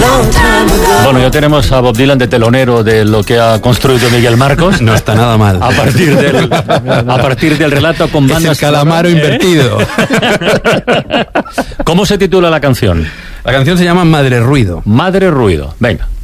Bueno, ya tenemos a Bob Dylan de telonero de lo que ha construido Miguel Marcos. No está nada mal. A partir del relato con bandas. Es el calamaro invertido. ¿Cómo se titula la canción? La canción se llama Madre Ruido. Madre Ruido. Venga.